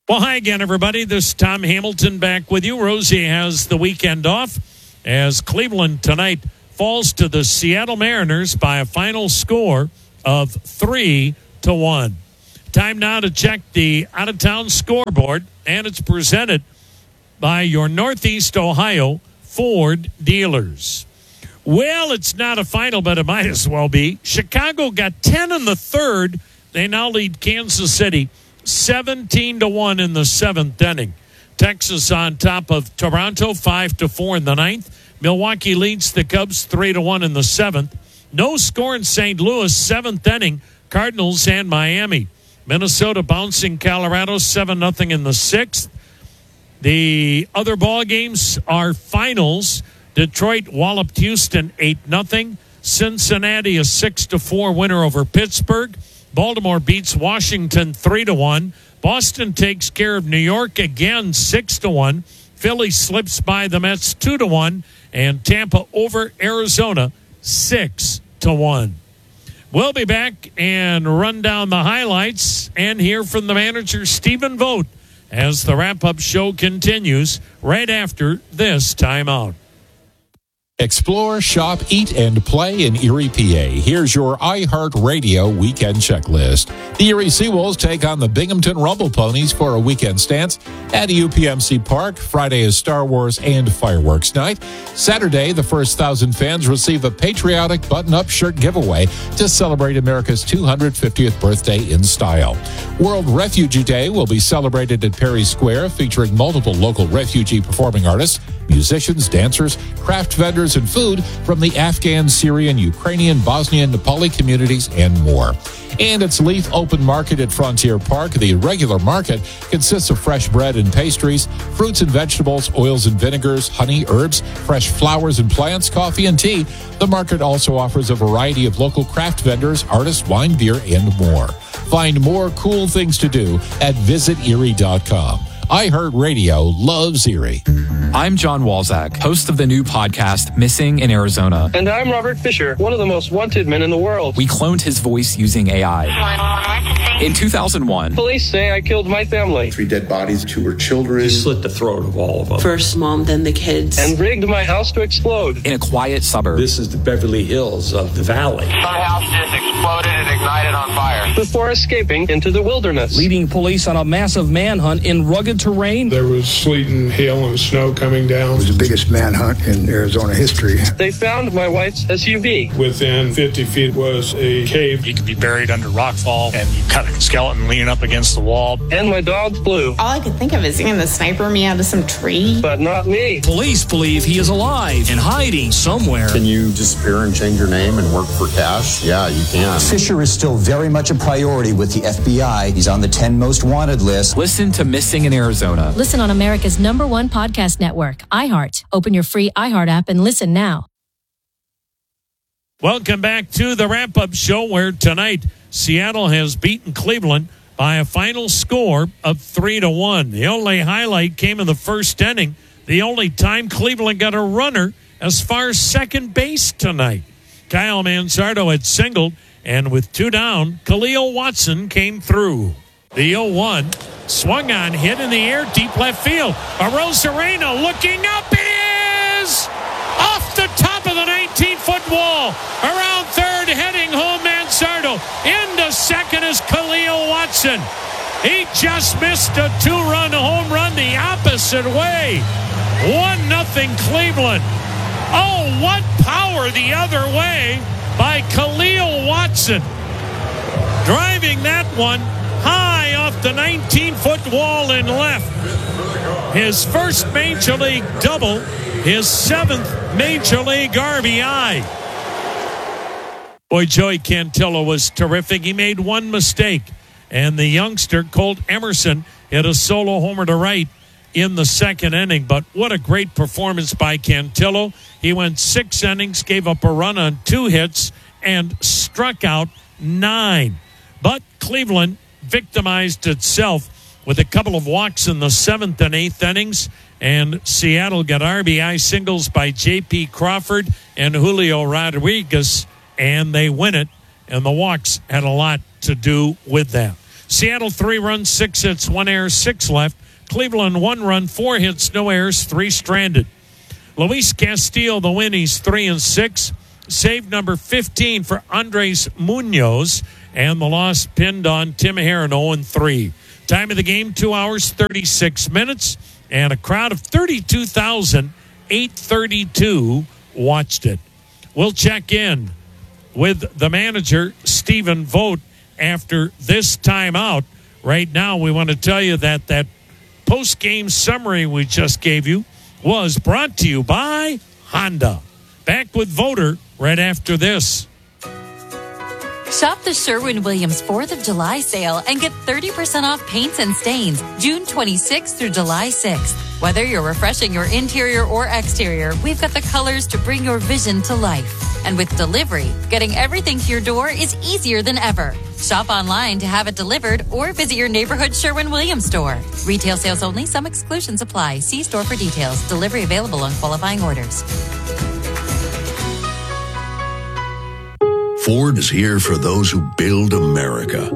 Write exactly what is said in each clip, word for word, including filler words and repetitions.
Well, hi again, everybody. This is Tom Hamilton back with you. Rosie has the weekend off as Cleveland tonight falls to the Seattle Mariners by a final score of three to one. Time now to check the out-of-town scoreboard, and it's presented by your Northeast Ohio Ford dealers. Well, it's not a final, but it might as well be. Chicago got ten in the third. They now lead Kansas City seventeen to one in the seventh inning. Texas on top of Toronto five to four in the ninth. Milwaukee leads the Cubs three to one in the seventh. No score in Saint Louis, seventh inning. Cardinals and Miami. Minnesota bouncing Colorado seven nothing in the sixth. The other ball games are finals. Detroit walloped Houston eight nothing. Cincinnati a six to four winner over Pittsburgh. Baltimore beats Washington three to one. Boston takes care of New York again six to one. Philly slips by the Mets two to one. And Tampa over Arizona six to one. We'll be back and run down the highlights and hear from the manager, Stephen Vogt, as the wrap-up show continues right after this timeout. Explore, shop, eat, and play in Erie, P A. Here's your iHeartRadio weekend checklist. The Erie Seawolves take on the Binghamton Rumble Ponies for a weekend stance at U P M C Park. Friday is Star Wars and fireworks night. Saturday, the first thousand fans receive a patriotic button-up shirt giveaway to celebrate America's two hundred fiftieth birthday in style. World Refugee Day will be celebrated at Perry Square, featuring multiple local refugee performing artists, musicians, dancers, craft vendors, and food from the Afghan, Syrian, Ukrainian, Bosnian, Nepali communities, and more. And it's Leaf Open Market at Frontier Park. The regular market consists of fresh bread and pastries, fruits and vegetables, oils and vinegars, honey, herbs, fresh flowers and plants, coffee and tea. The market also offers a variety of local craft vendors, artists, wine, beer, and more. Find more cool things to do at visit erie dot com. iHeartRadio loves Erie. I'm John Walzak, host of the new podcast, Missing in Arizona. And I'm Robert Fisher, one of the most wanted men in the world. We cloned his voice using A I. In two thousand one, police say I killed my family. Three dead bodies, two were children. He slit the throat of all of them. First mom, then the kids. And rigged my house to explode. In a quiet suburb. This is the Beverly Hills of the valley. My house just exploded and ignited on fire. Before escaping into the wilderness. Leading police on a massive manhunt in rugged terrain. There was sleet and hail and snow coming down. It was the biggest manhunt in Arizona history. They found my wife's S U V. Within fifty feet was a cave. You could be buried under rockfall, and you cut a skeleton leaning up against the wall. And my dog Blue. All I could think of is seeing the sniper me out of some tree. But not me. Police believe he is alive and hiding somewhere. Can you disappear and change your name and work for cash? Yeah, you can. Fisher is still very much a priority with the F B I. He's on the ten most wanted list. Listen to Missing in Arizona. Listen on America's number one podcast network, iHeart. Open your free iHeart app and listen now. Welcome back to the wrap-up show, where tonight Seattle has beaten Cleveland by a final score of three to one. The only highlight came in the first inning. The only time Cleveland got a runner as far as second base tonight. Kyle Manzardo had singled, and with two down, Khalil Watson came through. The oh one swung on, hit in the air, deep left field. Arozarena looking up. It is off the top of the nineteen-foot wall. Around third, heading home, Manzardo. Into second is Khalil Watson. He just missed a two-run home run the opposite way. One nothing Cleveland. Oh, what power the other way by Khalil Watson. Driving that one high off the nineteen-foot wall and left. His first Major League double, his seventh Major League R B I. Boy, Joey Cantillo was terrific. He made one mistake, and the youngster, Colt Emerson, hit a solo homer to right in the second inning. But what a great performance by Cantillo. He went six innings, gave up a run on two hits, and struck out nine. But Cleveland victimized itself with a couple of walks in the seventh and eighth innings, and Seattle got R B I singles by J P Crawford and Julio Rodriguez, and they win it, and the walks had a lot to do with that. Seattle three runs, six hits, one error, six left. Cleveland one run, four hits, no errors, three stranded. Luis Castillo, the win, he's three and six. Save number fifteen for Andres Munoz, and the loss pinned on Tim Herron, oh and three. Time of the game, two hours, thirty-six minutes, and a crowd of thirty-two thousand eight hundred thirty-two watched it. We'll check in with the manager, Stephen Vogt, after this timeout. Right now, we want to tell you that that post-game summary we just gave you was brought to you by Honda. Back with Voter right after this. Shop the Sherwin-Williams fourth of July sale and get thirty percent off paints and stains June twenty-sixth through July sixth. Whether you're refreshing your interior or exterior, we've got the colors to bring your vision to life. And with delivery, getting everything to your door is easier than ever. Shop online to have it delivered or visit your neighborhood Sherwin-Williams store. Retail sales only. Some exclusions apply. See store for details. Delivery available on qualifying orders. Ford is here for those who build America.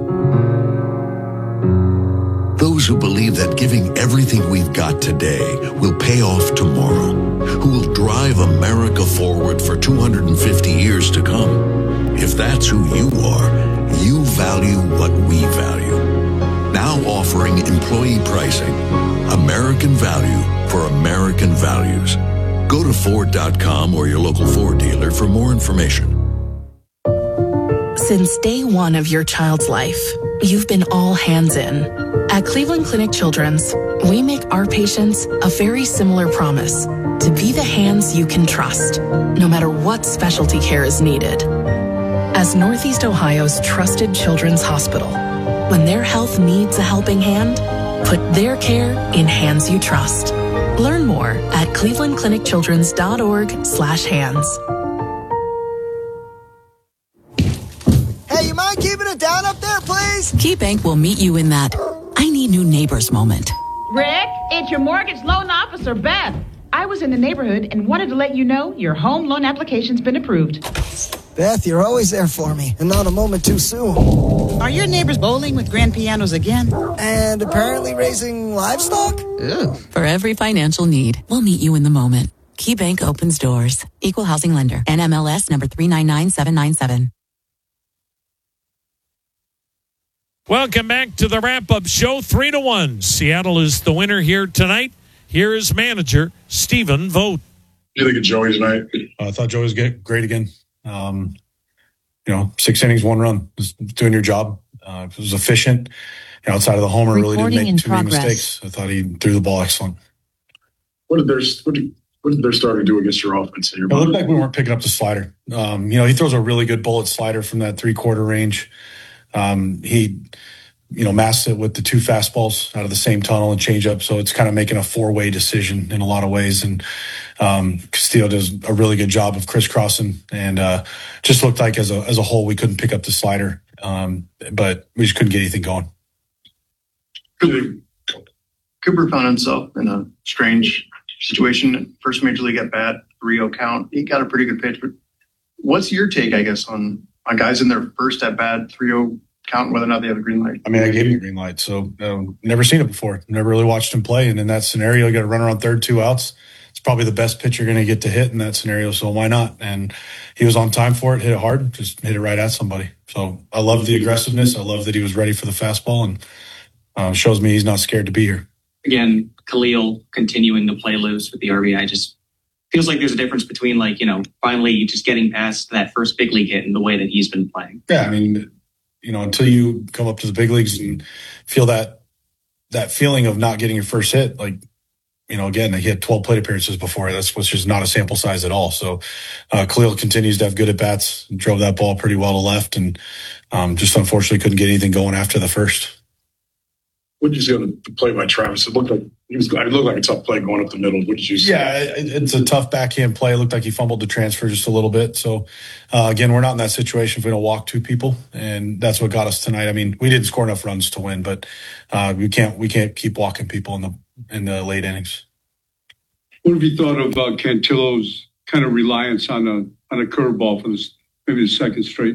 Those who believe that giving everything we've got today will pay off tomorrow. Who will drive America forward for two hundred fifty years to come. If that's who you are, you value what we value. Now offering employee pricing. American value for American values. Go to Ford dot com or your local Ford dealer for more information. Since day one of your child's life, you've been all hands in. At Cleveland Clinic Children's, we make our patients a very similar promise to be the hands you can trust, no matter what specialty care is needed. As Northeast Ohio's trusted children's hospital, when their health needs a helping hand, put their care in hands you trust. Learn more at cleveland clinic children's dot org slash hands. Hey, you mind keeping it down up there, please? KeyBank will meet you in that I need new neighbors moment. Rick, it's your mortgage loan officer, Beth. I was in the neighborhood and wanted to let you know your home loan application's been approved. Beth, you're always there for me, and not a moment too soon. Are your neighbors bowling with grand pianos again? And apparently raising livestock? Ew. For every financial need, we'll meet you in the moment. KeyBank opens doors. Equal housing lender. N M L S number three nine nine seven nine seven. Welcome back to the wrap-up show. Three to one. Seattle is the winner here tonight. Here is manager Stephen Vogt. What do you think of Joey tonight? Uh, I thought Joey was great again. Um, you know, six innings, one run. Was doing your job. Uh, it was efficient. You know, outside of the homer, really didn't make too many mistakes. I thought he threw the ball excellent. What did their what did, what did their starter do against your offense? Your it looked like we weren't picking up the slider. Um, you know, he throws a really good bullet slider from that three-quarter range. Um, he, you know, masked it with the two fastballs out of the same tunnel and changeup. So it's kind of making a four-way decision in a lot of ways. And um, Castillo does a really good job of crisscrossing, and uh, just looked like as a as a whole we couldn't pick up the slider, um, but we just couldn't get anything going. Cooper, Cooper found himself in a strange situation. First major league at bat, three oh count. He got a pretty good pitch, but what's your take, I guess, on on guys in their first at bat, three oh count, whether or not they have a green light? I mean, I gave him a green light, so um, never seen it before. Never really watched him play. And in that scenario, you got to run around third, two outs. It's probably the best pitch you're going to get to hit in that scenario, so why not? And he was on time for it, hit it hard, just hit it right at somebody. So I love the aggressiveness. I love that he was ready for the fastball, and uh, shows me he's not scared to be here. Again, Khalil continuing to play loose with the R B I just feels like there's a difference between, like, you know, finally just getting past that first big league hit and the way that he's been playing. Yeah, I mean, you know, until you come up to the big leagues and feel that that feeling of not getting your first hit, like, you know, again, he had twelve plate appearances before. That's which is not a sample size at all. So uh, Khalil continues to have good at bats, drove that ball pretty well to left, and um, just unfortunately couldn't get anything going after the first. What did you see on the play by Travis? It looked like he was. It looked like a tough play going up the middle. What did you see? Yeah, it, it's a tough backhand play. It looked like he fumbled the transfer just a little bit. So uh, again, we're not in that situation if we don't walk two people, and that's what got us tonight. I mean, we didn't score enough runs to win, but uh, we can't we can't keep walking people in the in the late innings. What have you thought of uh, Cantillo's kind of reliance on a on a curveball for this maybe the second straight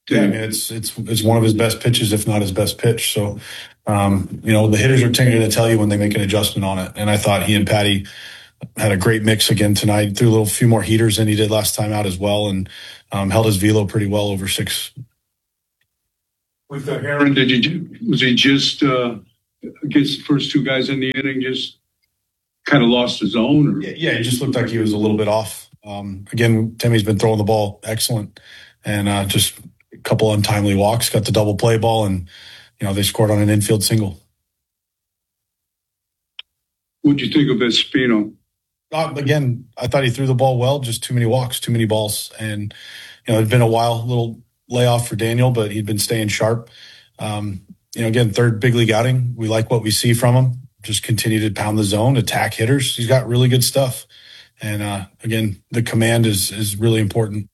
Yeah, I mean, it's it's it's one of his best pitches, if not his best pitch. So, um, you know, the hitters are tending to tell you when they make an adjustment on it. And I thought he and Patty had a great mix again tonight. Threw a little few more heaters than he did last time out as well, and um, held his velo pretty well over six. With the Heron, did you was he just uh, against the first two guys in the inning, just kind of lost his own? Or? Yeah, yeah, it just looked like he was a little bit off. Um, again, Timmy's been throwing the ball excellent, and uh, just a couple untimely walks, got the double play ball, and you know they scored on an infield single. What'd you think of Espino? Uh, again, I thought he threw the ball well, just too many walks, too many balls, and you know it'd been a while, a little layoff for Daniel, but he'd been staying sharp. Um, you know, again, third big league outing. We like what we see from him. Just continue to pound the zone, attack hitters. He's got really good stuff. And uh, again, the command is is really important.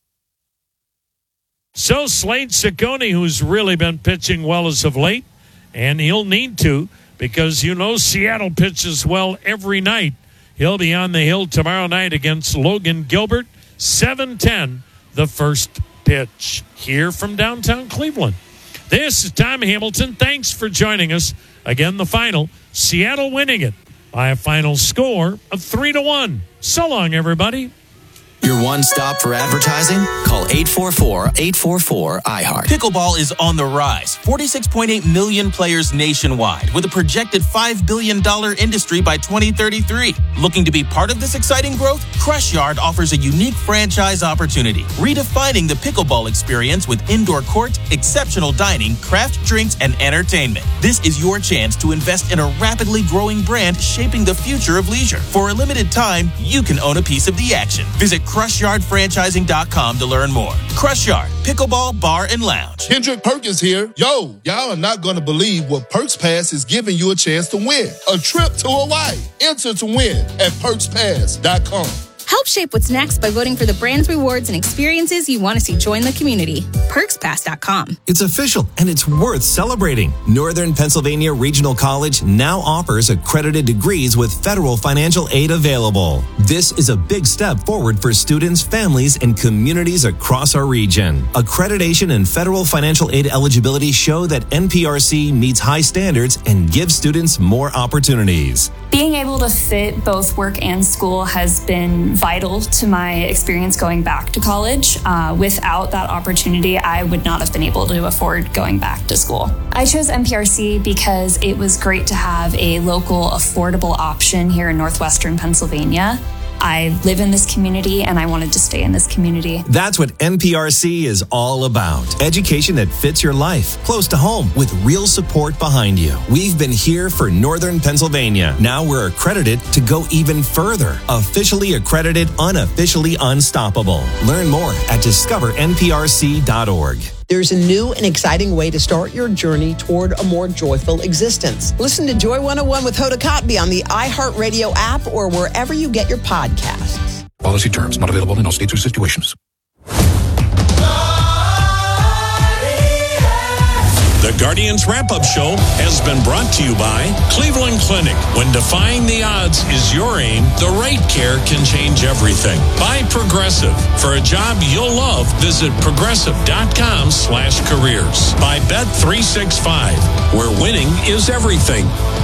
So Slade Ciccone, who's really been pitching well as of late, and he'll need to because you know Seattle pitches well every night. He'll be on the hill tomorrow night against Logan Gilbert. seven ten, the first pitch here from downtown Cleveland. This is Tom Hamilton. Thanks for joining us. Again, the final, Seattle winning it by a final score of three to one. So long, everybody. Your one stop for advertising? Call eight four four, eight four four, I heart. Pickleball is on the rise. forty-six point eight million players nationwide with a projected five billion dollars industry by twenty thirty-three. Looking to be part of this exciting growth? Crush Yard offers a unique franchise opportunity, redefining the pickleball experience with indoor court, exceptional dining, craft drinks, and entertainment. This is your chance to invest in a rapidly growing brand shaping the future of leisure. For a limited time, you can own a piece of the action. Visit crush yard franchising dot com to learn more. Crush Yard, Pickleball Bar and Lounge. Kendrick Perkins here. Yo, y'all are not going to believe what Perks Pass is giving you a chance to win. A trip to Hawaii. Enter to win at perks pass dot com. Help shape what's next by voting for the brands, rewards, and experiences you want to see join the community. perks pass dot com. It's official, and it's worth celebrating. Northern Pennsylvania Regional College now offers accredited degrees with federal financial aid available. This is a big step forward for students, families, and communities across our region. Accreditation and federal financial aid eligibility show that N P R C meets high standards and gives students more opportunities. Being able to fit both work and school has been vital to my experience going back to college. Uh, without that opportunity, I would not have been able to afford going back to school. I chose N P R C because it was great to have a local, affordable option here in northwestern Pennsylvania. I live in this community and I wanted to stay in this community. That's what N P R C is all about. Education that fits your life, close to home, with real support behind you. We've been here for Northern Pennsylvania. Now we're accredited to go even further. Officially accredited, unofficially unstoppable. Learn more at discover N P R C dot org. There's a new and exciting way to start your journey toward a more joyful existence. Listen to Joy one oh one with Hoda Kotb on the iHeartRadio app or wherever you get your podcasts. Policy terms not available in all states or situations. The Guardians Wrap-Up Show has been brought to you by Cleveland Clinic. When defying the odds is your aim, the right care can change everything. By Progressive. For a job you'll love, visit progressive.com slash careers. By Bet three sixty-five, where winning is everything.